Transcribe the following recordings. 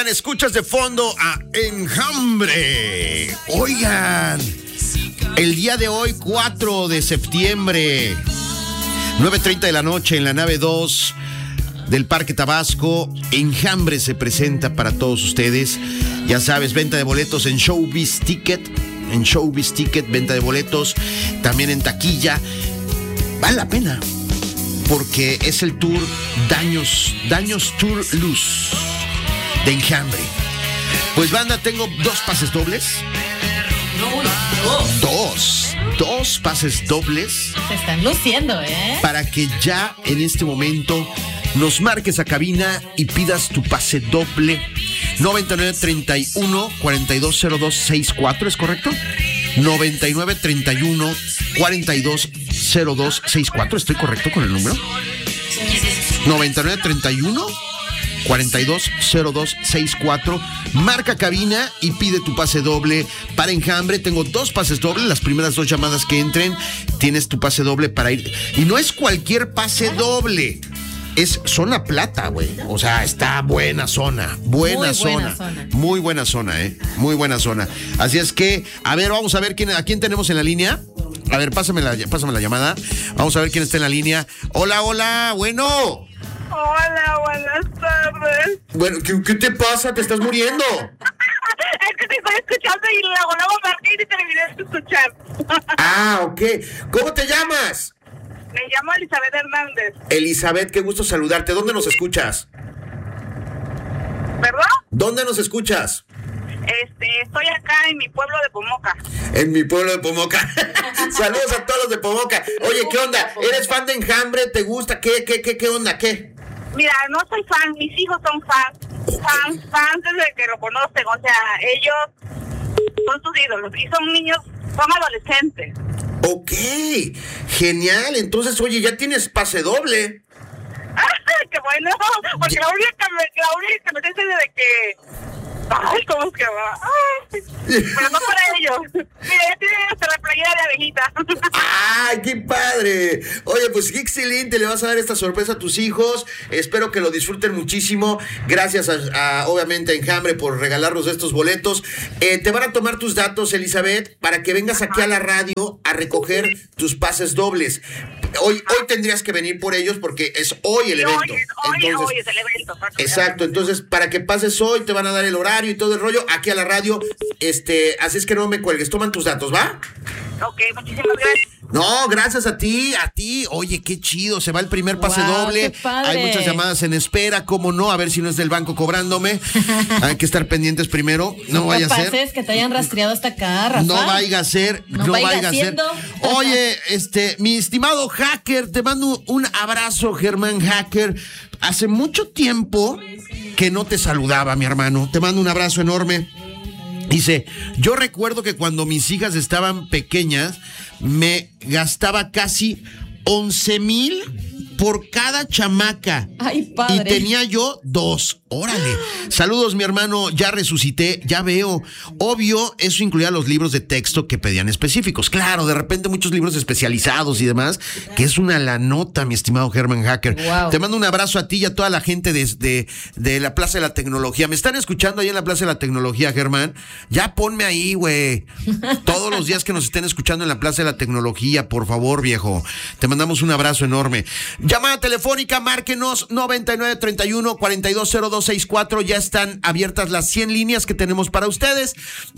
Germán, escuchas de fondo a Enjambre. Oigan, el día de hoy, 4 de septiembre, 9:30 de la noche, en la nave 2 del Parque Tabasco, Enjambre se presenta para todos ustedes. Ya sabes, venta de boletos en Showbiz Ticket, venta de boletos, también en taquilla. Vale la pena, porque es el tour Daños Tour Luz de Enjambre. Pues banda, tengo 2 pases dobles. Dos pases dobles. Se están luciendo, para que ya en este momento nos marques a cabina y pidas tu pase doble. 9931-420264, ¿es correcto? 9931-420264, ¿estoy correcto con el número? 9931-420264. Marca cabina y pide tu pase doble para Enjambre. Tengo 2 pases dobles. Las primeras 2 llamadas que entren, tienes tu pase doble para ir. Y no es cualquier pase doble. Es zona plata, güey. O sea, está buena zona. Muy buena zona. Muy buena zona, Muy buena zona. Así es que, a ver, vamos a ver a quién tenemos en la línea. A ver, pásame la llamada. Vamos a ver quién está en la línea. Hola, bueno. Hola, buenas tardes. Bueno, ¿qué te pasa? ¿Te estás muriendo? Es que te estoy escuchando y luego marqué y te terminé de escuchar. Ah, ok. ¿Cómo te llamas? Me llamo Elizabeth Hernández. Elizabeth, qué gusto saludarte. ¿Dónde nos escuchas? ¿Perdón? ¿Dónde nos escuchas? Estoy acá en mi pueblo de Pomoca. En mi pueblo de Pomoca. Saludos a todos los de Pomoca. Oye, ¿qué onda? ¿Eres fan de Enjambre? ¿Te gusta? ¿Qué onda? ¿Qué? Mira, no soy fan, mis hijos son fans desde que lo conocen, o sea, ellos son sus ídolos y son niños, son adolescentes. Ok, genial. Entonces, oye, ya tienes pase doble. ¡Qué bueno! Porque la única que me dice de que... Ay, ¿cómo es que va? Ay, pero no para ellos. Mira, ya tienen hasta la playera de abejita. ¡Ay, qué padre! Oye, pues qué excelente, le vas a dar esta sorpresa a tus hijos. Espero que lo disfruten muchísimo. Gracias obviamente a Enjambre por regalarnos estos boletos. Te van a tomar tus datos, Elizabeth, para que vengas aquí a la radio a recoger tus pases dobles. Hoy tendrías que venir por ellos porque es hoy el evento. Hoy es el evento. Exacto, entonces para que pases hoy te van a dar el horario y todo el rollo aquí a la radio. Así es que no me cuelgues, toman tus datos, ¿va? Ok, muchísimas gracias. No, gracias a ti. Oye, qué chido, se va el primer pase doble. Hay muchas llamadas en espera, cómo no, a ver si no es del banco cobrándome. Hay que estar pendientes primero, no vaya a ser. No que te hayan rastreado hasta acá, Rafa. No vaya a ser, no vaya a ser. Oye, mi estimado hacker, te mando un abrazo, Germán Hacker. Hace mucho tiempo que no te saludaba, mi hermano. Te mando un abrazo enorme. Dice, yo recuerdo que cuando mis hijas estaban pequeñas, me gastaba casi 11,000 por cada chamaca. Ay, padre. Y tenía yo 2. Órale. Saludos, mi hermano. Ya resucité, ya veo. Obvio, eso incluía los libros de texto que pedían específicos. Claro, de repente muchos libros especializados y demás, que es una la nota, mi estimado Germán Hacker. Wow. Te mando un abrazo a ti y a toda la gente de la Plaza de la Tecnología. ¿Me están escuchando ahí en la Plaza de la Tecnología, Germán? Ya ponme ahí, güey. Todos los días que nos estén escuchando en la Plaza de la Tecnología, por favor, viejo. Te mandamos un abrazo enorme. Llamada telefónica, márquenos 9931-420264. Ya están abiertas las 100 líneas que tenemos para ustedes.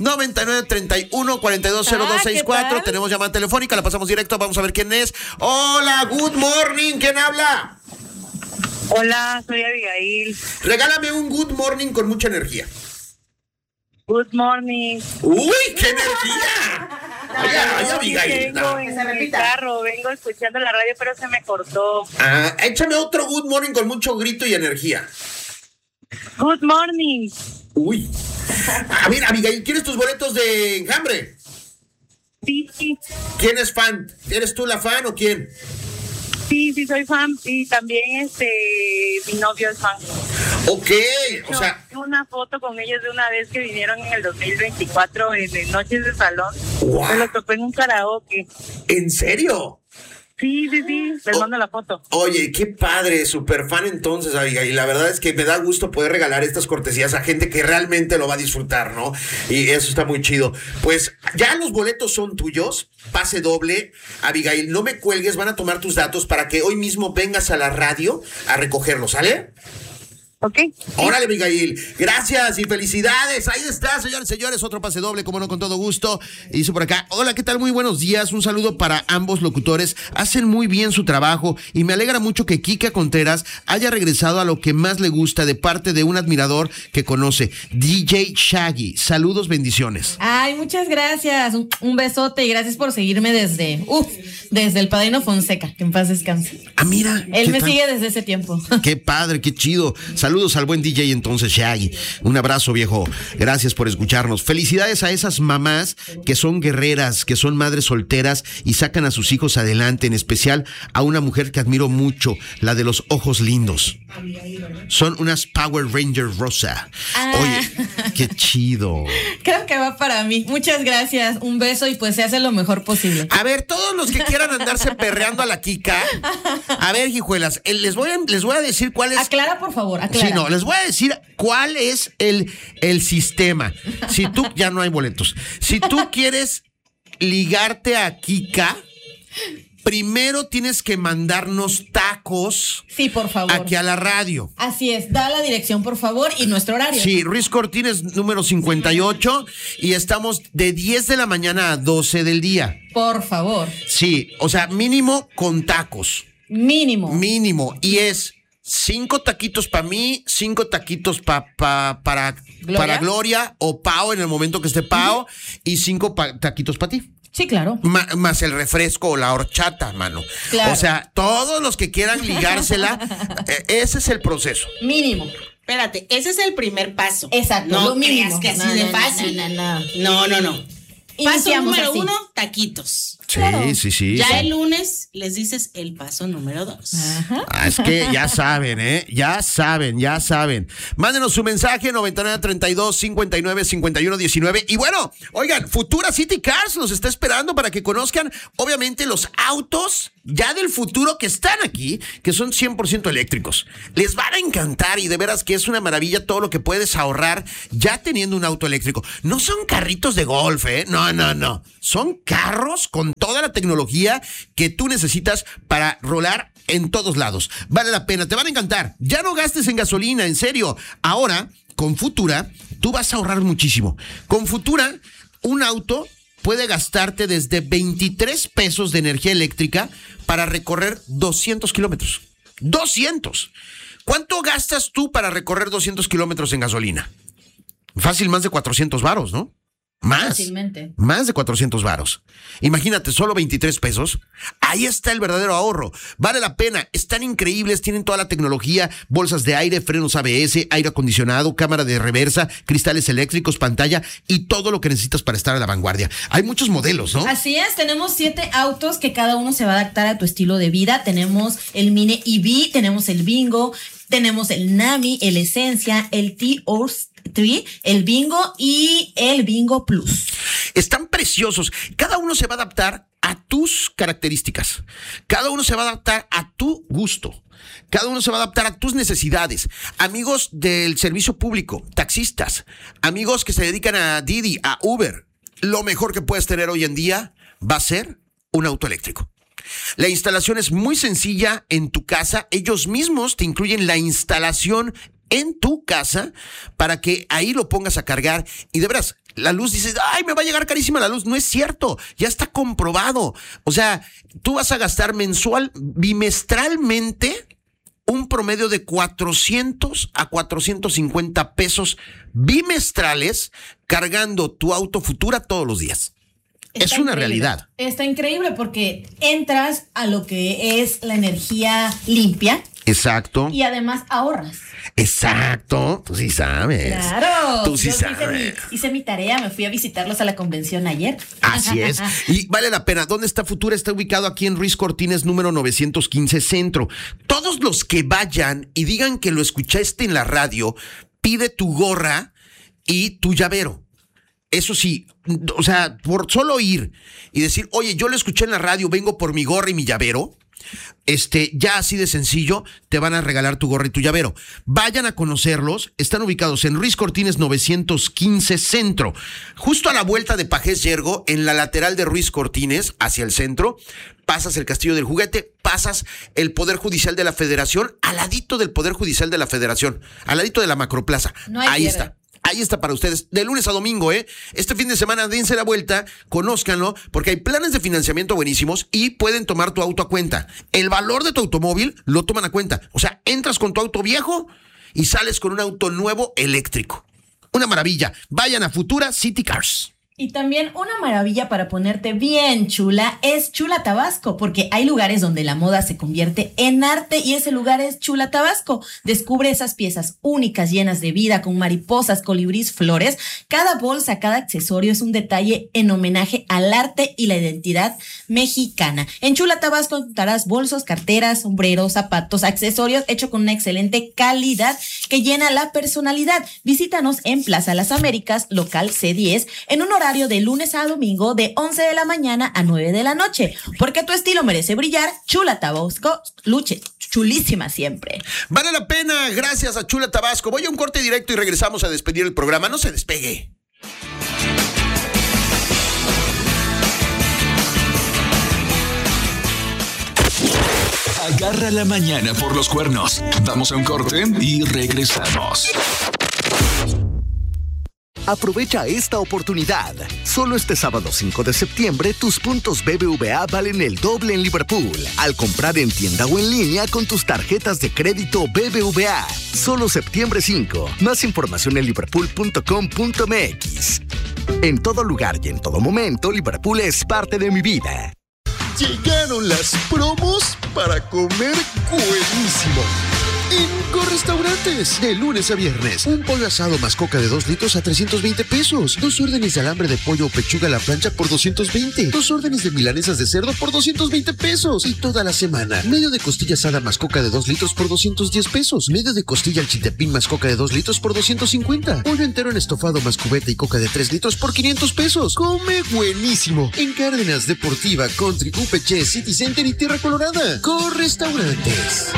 9931-420264. Tenemos llamada telefónica, la pasamos directo. Vamos a ver quién es. Hola, good morning. ¿Quién habla? Hola, soy Abigail. Regálame un good morning con mucha energía. Good morning. ¡Uy, qué energía! Ay, Abigail. Vengo en mi carro, vengo escuchando la radio, pero se me cortó. Échame otro good morning con mucho grito y energía. Good morning. Uy. A ver, Abigail, ¿quieres tus boletos de Enjambre? Sí. ¿Quién es fan? ¿Eres tú la fan o quién? Sí, soy fan. Y también mi novio es fan. Ok, o sea... Una foto con ellos de una vez que vinieron en el 2024 en Noches de Salón. Wow. Me lo topé en un karaoke. ¿En serio? Sí, les mando la foto. Oye, qué padre, súper fan entonces, Abigail. La verdad es que me da gusto poder regalar estas cortesías a gente que realmente lo va a disfrutar, ¿no? Y eso está muy chido. Pues ya los boletos son tuyos, pase doble. Abigail, no me cuelgues, van a tomar tus datos para que hoy mismo vengas a la radio a recogerlos, ¿sale? Ok. Órale, Abigail. Gracias y felicidades. Ahí está, señores, otro pase doble, como no, con todo gusto. Dice por acá, hola, ¿qué tal? Muy buenos días. Un saludo para ambos locutores. Hacen muy bien su trabajo y me alegra mucho que Kika Contreras haya regresado a lo que más le gusta de parte de un admirador que conoce, DJ Shaggy. Saludos, bendiciones. Ay, muchas gracias. Un besote y gracias por seguirme desde el Padrino Fonseca, que en paz descanse. Ah, mira. Él me sigue desde ese tiempo. Qué padre, qué chido. Saludos al buen DJ entonces, Shaggy. Un abrazo, viejo. Gracias por escucharnos. Felicidades a esas mamás que son guerreras, que son madres solteras y sacan a sus hijos adelante, en especial a una mujer que admiro mucho, la de los ojos lindos. Son unas Power Rangers rosa. Oye, qué chido. Creo que va para mí. Muchas gracias. Un beso y pues se hace lo mejor posible. A ver, todos los que quieran andarse perreando a la Kika, a ver, hijuelas, les voy a decir cuál es. Aclara, por favor, aclara. Sí, no, les voy a decir cuál es el sistema. Si tú, ya no hay boletos. Si tú quieres ligarte a Kika, primero tienes que mandarnos tacos. Sí, por favor. Aquí a la radio. Así es, da la dirección, por favor, y nuestro horario. Sí, Ruiz Cortines, número 58, y estamos de 10 de la mañana a 12 del día. Por favor. Sí, o sea, mínimo con tacos. Mínimo, y es 5 taquitos para mí, 5 taquitos para Gloria o Pao en el momento que esté Pao, y 5 taquitos para ti. Sí, claro. Más el refresco o la horchata, mano. Claro. O sea, todos los que quieran ligársela, ese es el proceso. Mínimo. Espérate, ese es el primer paso. Exacto. No lo mínimo. creas que así de fácil. No. Paso número 1, taquitos. Sí, Claro. sí. Ya el lunes les dices el paso número 2. Es que ya saben, Ya saben. Mándenos su mensaje 9932-595119. Y bueno, oigan, Futura City Cars los está esperando para que conozcan, obviamente, los autos ya del futuro que están aquí, que son 100% eléctricos. Les van a encantar y de veras que es una maravilla todo lo que puedes ahorrar ya teniendo un auto eléctrico. No son carritos de golf, No. Son carros con toda la tecnología que tú necesitas para rolar en todos lados. Vale la pena, te van a encantar. Ya no gastes en gasolina, en serio. Ahora, con Futura, tú vas a ahorrar muchísimo. Con Futura, un auto puede gastarte desde 23 pesos de energía eléctrica para recorrer 200 kilómetros. ¡200! ¿Cuánto gastas tú para recorrer 200 kilómetros en gasolina? Fácil, más de 400 varos, ¿no? Fácilmente. Más de 400 varos. Imagínate, solo 23 pesos. Ahí está el verdadero ahorro. Vale la pena. Están increíbles. Tienen toda la tecnología. Bolsas de aire, frenos ABS, aire acondicionado, cámara de reversa, cristales eléctricos, pantalla y todo lo que necesitas para estar a la vanguardia. Hay muchos modelos, ¿no? Así es. Tenemos 7 autos que cada uno se va a adaptar a tu estilo de vida. Tenemos el Mini EV, tenemos el Bingo, tenemos el Nami, el Esencia, el T-Horse 3, el Bingo y el Bingo Plus. Están preciosos. Cada uno se va a adaptar a tus características. Cada uno se va a adaptar a tu gusto. Cada uno se va a adaptar a tus necesidades. Amigos del servicio público, taxistas, amigos que se dedican a Didi, a Uber, lo mejor que puedes tener hoy en día va a ser un auto eléctrico. La instalación es muy sencilla en tu casa. Ellos mismos te incluyen la instalación en tu casa para que ahí lo pongas a cargar. Y de veras, la luz, dices, ay, me va a llegar carísima la luz. No es cierto, ya está comprobado. O sea, tú vas a gastar bimestralmente un promedio de 400 a 450 pesos bimestrales cargando tu auto Futura todos los días. Es una realidad. Está increíble porque entras a lo que es la energía limpia. Exacto. Y además ahorras. Exacto. Tú sí sabes. Claro. Tú sí Yo sabes. hice mi tarea, me fui a visitarlos a la convención ayer. Así es. Y vale la pena. ¿Dónde está Futura? Está ubicado aquí en Ruiz Cortines, número 915 Centro. Todos los que vayan y digan que lo escuchaste en la radio, pide tu gorra y tu llavero. Eso sí, o sea, por solo ir y decir, oye, yo lo escuché en la radio, vengo por mi gorra y mi llavero, ya así de sencillo, te van a regalar tu gorra y tu llavero. Vayan a conocerlos, están ubicados en Ruiz Cortines 915 Centro, justo a la vuelta de Pajés Yergo, en la lateral de Ruiz Cortines, hacia el centro. Pasas el Castillo del Juguete, pasas el Poder Judicial de la Federación, al ladito del Poder Judicial de la Federación, al ladito de la Macroplaza. No hay Ahí pierde. está. Ahí está para ustedes, de lunes a domingo, ¿eh? Este fin de semana dense la vuelta, conózcanlo, porque hay planes de financiamiento buenísimos y pueden tomar tu auto a cuenta. El valor de tu automóvil lo toman a cuenta. O sea, entras con tu auto viejo y sales con un auto nuevo eléctrico. Una maravilla. Vayan a Futura City Cars. Y también una maravilla para ponerte bien chula es Chula Tabasco, porque hay lugares donde la moda se convierte en arte y ese lugar es Chula Tabasco. Descubre esas piezas únicas llenas de vida con mariposas, colibrís, flores. Cada bolsa, cada accesorio es un detalle en homenaje al arte y la identidad mexicana. En Chula Tabasco encontrarás bolsos, carteras, sombreros, zapatos, accesorios hechos con una excelente calidad que llena la personalidad. Visítanos en Plaza Las Américas, local C10, en un horario de lunes a domingo de 11 de la mañana a 9 de la noche. Porque tu estilo merece brillar, Chula Tabasco, luche, chulísima siempre. Vale la pena, gracias a Chula Tabasco. Voy a un corte directo y regresamos a despedir el programa. No se despegue. Agarra la mañana por los cuernos. Vamos a un corte y regresamos. Aprovecha esta oportunidad. Solo este sábado 5 de septiembre, tus puntos BBVA valen el doble en Liverpool. Al comprar en tienda o en línea con tus tarjetas de crédito BBVA. Solo septiembre 5. Más información en liverpool.com.mx. En todo lugar y en todo momento, Liverpool es parte de mi vida. Llegaron las promos para comer buenísimo. En Restaurantes, de lunes a viernes, un pollo asado más coca de 2 litros a 320 pesos. 2 órdenes de alambre de pollo o pechuga a la plancha por 220. 2 órdenes de milanesas de cerdo por 220 pesos. Y toda la semana, medio de costilla asada más coca de 2 litros por 210 pesos. Medio de costilla al chiltepín más coca de 2 litros por 250. Pollo entero en estofado más cubeta y coca de 3 litros por 500 pesos. Come buenísimo. En Cárdenas, Deportiva, Country, UPC, City Center y Tierra Colorada. Restaurantes.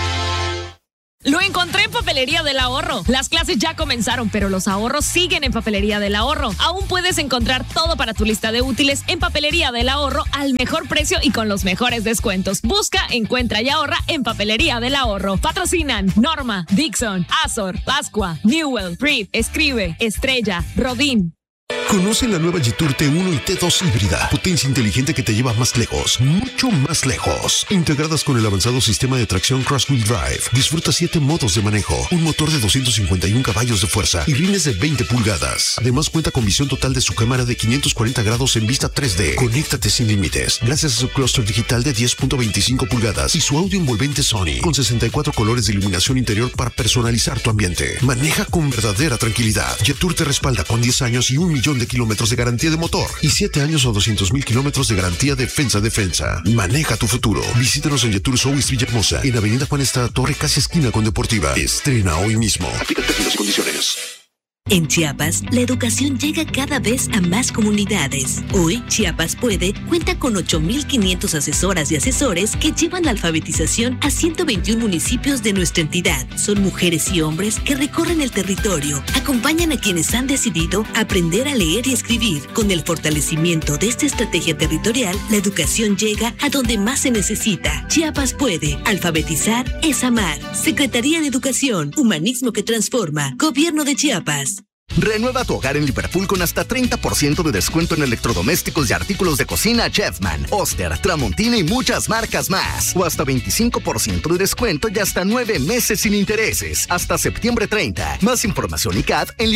Lo encontré en Papelería del Ahorro. Las clases ya comenzaron, pero los ahorros siguen en Papelería del Ahorro. Aún puedes encontrar todo para tu lista de útiles en Papelería del Ahorro al mejor precio y con los mejores descuentos. Busca, encuentra y ahorra en Papelería del Ahorro. Patrocinan Norma, Dixon, Azor, Pascua, Newell, Reed, Escribe, Estrella, Rodin. Conoce la nueva Jetour T1 y T2 híbrida. Potencia inteligente que te lleva más lejos, mucho más lejos. Integradas con el avanzado sistema de tracción Cross-Wheel Drive. Disfruta 7 modos de manejo, un motor de 251 caballos de fuerza y rines de 20 pulgadas. Además cuenta con visión total de su cámara de 540 grados en vista 3D. Conéctate sin límites gracias a su clúster digital de 10.25 pulgadas y su audio envolvente Sony con 64 colores de iluminación interior para personalizar tu ambiente. Maneja con verdadera tranquilidad. Jetour te respalda con 10 años y 1 millón de kilómetros de garantía de motor y 7 años o 200,000 kilómetros de garantía defensa. Maneja tu futuro. Visítanos en Jetour South Villahermosa, en Avenida Juan Estrada Torre, casi esquina con Deportiva. Estrena hoy mismo. Aplica términos y condiciones. En Chiapas, la educación llega cada vez a más comunidades. Hoy, Chiapas Puede cuenta con 8,500 asesoras y asesores que llevan la alfabetización a 121 municipios de nuestra entidad. Son mujeres y hombres que recorren el territorio, acompañan a quienes han decidido aprender a leer y escribir. Con el fortalecimiento de esta estrategia territorial, la educación llega a donde más se necesita. Chiapas Puede. Alfabetizar es amar. Secretaría de Educación, Humanismo que Transforma. Gobierno de Chiapas. Renueva tu hogar en Liverpool con hasta 30% de descuento en electrodomésticos y artículos de cocina Chefman, Oster, Tramontina y muchas marcas más. O hasta 25% de descuento y hasta 9 meses sin intereses. Hasta septiembre 30. Más información y CAD en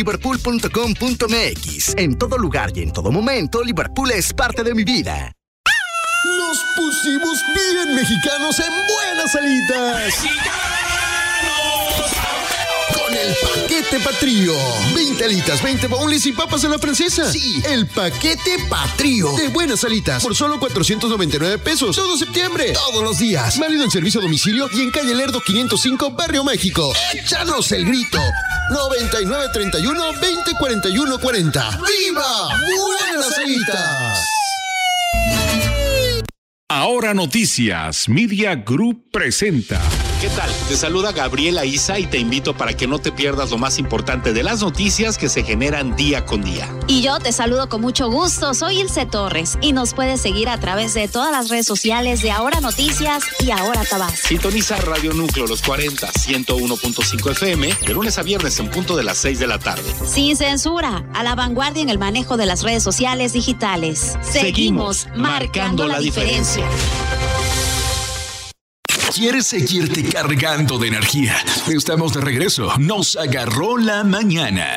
liverpool.com.mx. En todo lugar y en todo momento, Liverpool es parte de mi vida. Nos pusimos bien mexicanos en Buenas Alitas. Con el paquete Patrio. 20 alitas, 20 boneless y papas a la francesa. Sí, el paquete Patrio de Buenas Alitas por solo 499 pesos. Todo septiembre, todos los días. Válido en servicio a domicilio y en calle Lerdo 505, Barrio México. ¡Échanos el grito! 9931-2041-40. ¡Viva! ¡Buenas Alitas! Ahora Noticias, Media Group presenta. ¿Qué tal? Te saluda Gabriela Isa y te invito para que no te pierdas lo más importante de las noticias que se generan día con día. Y yo te saludo con mucho gusto, soy Ilse Torres y nos puedes seguir a través de todas las redes sociales de Ahora Noticias y Ahora Tabasco. Sintoniza Radio Núcleo Los 40, 101.5 FM, de lunes a viernes en punto de las 6 de la tarde. Sin censura, a la vanguardia en el manejo de las redes sociales digitales. Seguimos marcando la diferencia. ¿Quieres seguirte cargando de energía? Estamos de regreso. Nos agarró la mañana.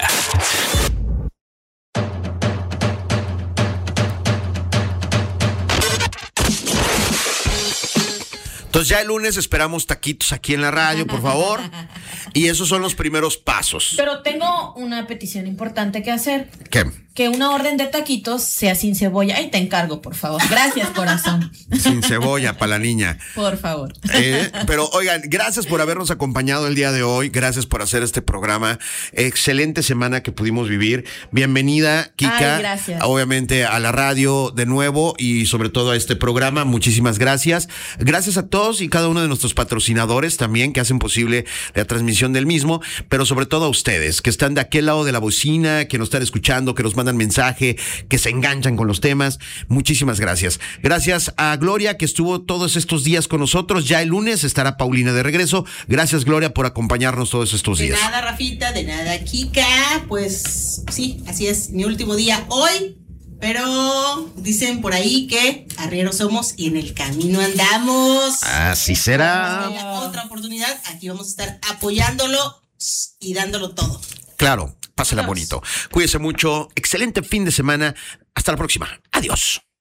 Entonces ya el lunes esperamos taquitos aquí en la radio, por favor. Y esos son los primeros pasos. Pero tengo una petición importante que hacer. ¿Qué? Que una orden de taquitos sea sin cebolla. Ahí te encargo, por favor. Gracias, corazón. Sin cebolla para la niña. Por favor. Pero oigan, gracias por habernos acompañado el día de hoy. Gracias por hacer este programa. Excelente semana que pudimos vivir. Bienvenida, Kika. Ay, gracias. Obviamente a la radio de nuevo y sobre todo a este programa. Muchísimas gracias. Gracias a todos y cada uno de nuestros patrocinadores también que hacen posible la transmisión del mismo, pero sobre todo a ustedes que están de aquel lado de la bocina, que nos están escuchando, que nos mandan mensaje, que se enganchan con los temas. Muchísimas gracias. Gracias a Gloria que estuvo todos estos días con nosotros. Ya el lunes estará Paulina de regreso. Gracias, Gloria, por acompañarnos todos estos días. De nada, Rafita, de nada, Kika. Pues sí, así es, mi último día hoy. Pero dicen por ahí que arrieros somos y en el camino andamos. Así será. Otra oportunidad, aquí vamos a estar apoyándolo y dándolo todo. Claro, pásela bonito. Cuídese mucho. Excelente fin de semana. Hasta la próxima. Adiós.